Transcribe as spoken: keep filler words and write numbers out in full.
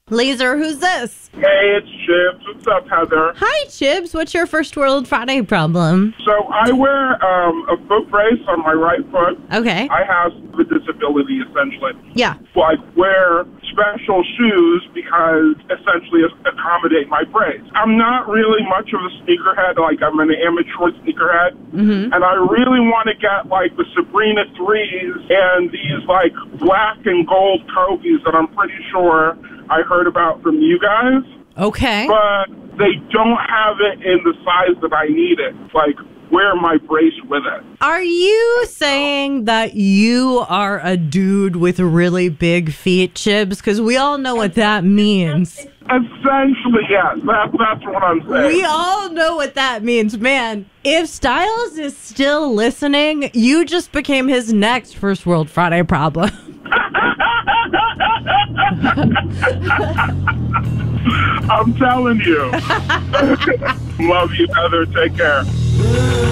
Laser, who's this? Hey, it's Chibs. What's up, Heather? Hi, Chibs. What's your First World Friday problem? So I wear um, a foot brace on my right foot. Okay. I have a disability, essentially. Yeah. So I wear special shoes because essentially accommodate my brace. I'm not really much of a sneakerhead. Like, I'm an amateur sneakerhead. Mm-hmm. And I really want to get, like, the Sabrina threes and these, like, black and gold Kobe's that I'm pretty sure I heard about from you guys. Okay. But they don't have it in the size that I need it. Like, wear my brace with it. Are you saying that you are a dude with really big feet, Chibs? Because we all know what that means. Essentially, yes. That, that's what I'm saying. We all know what that means, man. If Styles is still listening, you just became his next First World Friday problem. I'm telling you. Love you, Heather. Take care.